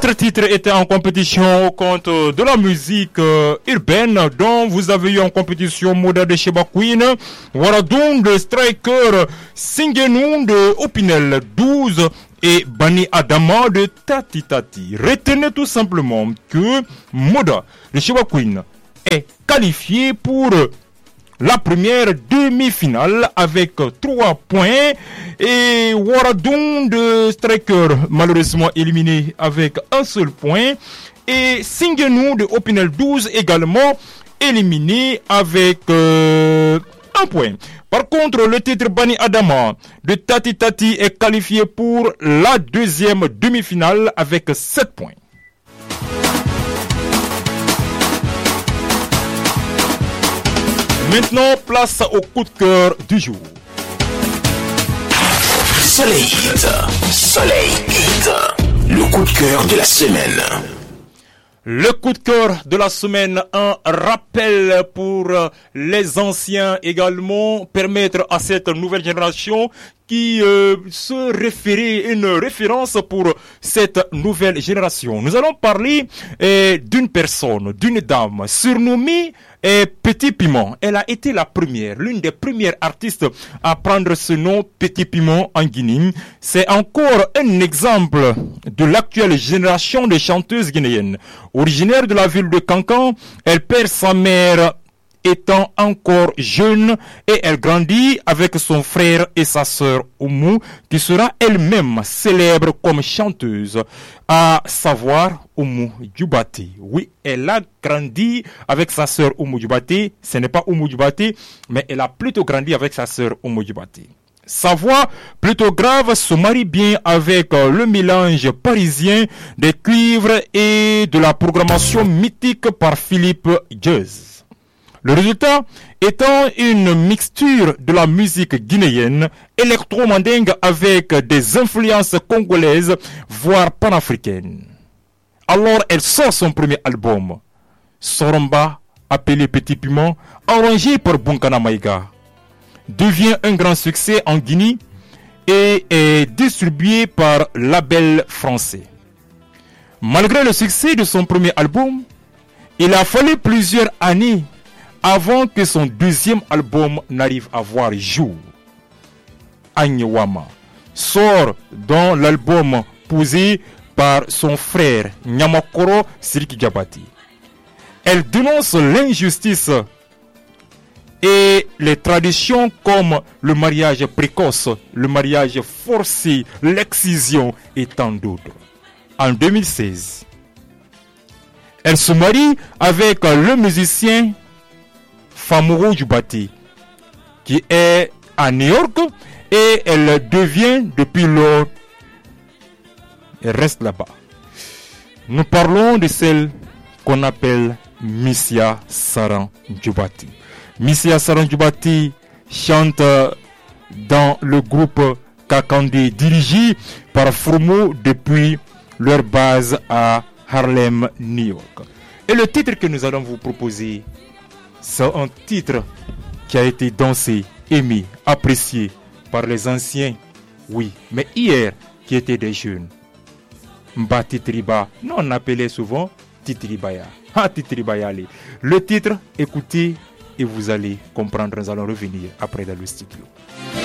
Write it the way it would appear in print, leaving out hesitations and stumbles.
4 titres étaient en compétition au compte de la musique urbaine, dont vous avez eu en compétition Moda de Sheba Queen, Waradoun de Striker, Singenou de Opinel 12 et Bani Adama de Tati Tati. Retenez tout simplement que Moda de Sheba Queen est qualifié pour la première demi-finale avec 3 points et Waradoun de Striker malheureusement éliminé avec un seul point et Singenou de Opinel 12 également éliminé avec un point. Par contre, le titre Bani Adama de Tati Tati est qualifié pour la deuxième demi-finale avec 7 points. Maintenant, place au coup de cœur du jour. Soleil Hit. Le coup de cœur de la semaine. Le coup de cœur de la semaine, un rappel pour les anciens également, permettre à cette nouvelle génération qui se référer, une référence pour cette nouvelle génération. Nous allons parler d'une personne, d'une dame surnommée Petit Piment. Elle a été la première, l'une des premières artistes à prendre ce nom Petit Piment en Guinée. C'est encore un exemple de l'actuelle génération de chanteuses guinéennes. Originaire de la ville de Cancan, elle perd sa mère étant encore jeune et elle grandit avec son frère et sa sœur Oumou qui sera elle-même célèbre comme chanteuse, à savoir Oumou Djoubaté. Oui, elle a grandi avec sa sœur Oumou Djoubaté, ce n'est pas Oumou Djoubaté, mais elle a plutôt grandi avec sa sœur Oumou Djoubaté. Sa voix, plutôt grave, se marie bien avec le mélange parisien des cuivres et de la programmation mythique par Philippe Jazz. Le résultat étant une mixture de la musique guinéenne électro-mandingue avec des influences congolaises, voire panafricaines. Alors elle sort son premier album, Soromba, appelé Petit Piment, arrangé par Bunkana Maïga. Devient un grand succès en Guinée et est distribué par label français. Malgré le succès de son premier album, il a fallu plusieurs années avant que son deuxième album n'arrive à voir jour. Anyewama sort dans l'album posé par son frère Nyamakoro Siriki Djabati. Elle dénonce l'injustice et les traditions comme le mariage précoce, le mariage forcé, l'excision et tant d'autres. En 2016, elle se marie avec le musicien Famoro Djoubaté, qui est à New York et elle devient depuis lors, elle reste là-bas. Nous parlons de celle qu'on appelle Missia Saran Djoubaté. Missia Saran Djoubaté chante dans le groupe Kakandé dirigé par Fromo depuis leur base à Harlem, New York. Et le titre que nous allons vous proposer, c'est un titre qui a été dansé, aimé, apprécié par les anciens, oui, mais hier, qui étaient des jeunes. Mba Titriba, non, on appelait souvent Titribaya. Ah, Titribayale. Le titre, écoutez et vous allez comprendre. Nous allons revenir après dans le studio.